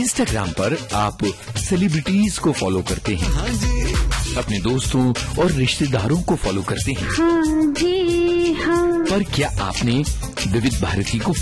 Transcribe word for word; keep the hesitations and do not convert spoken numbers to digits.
Instagram पर आप celebrities को फॉलो करते हैं, हाँ जी, अपने दोस्तों और रिश्तेदारों को फॉलो करते हैं, हाँ जी हाँ। पर क्या आपने विविध भारती को